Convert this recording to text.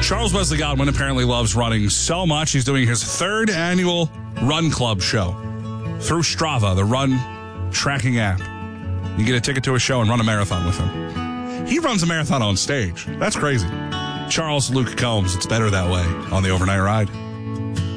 Charles Wesley Godwin apparently loves running so much, he's doing his 3rd annual Run Club show through Strava, the run tracking app. You get a ticket to a show and run a marathon with him. He runs a marathon on stage. That's crazy. Charles Luke Combs, it's better that way on the Overnight Ride.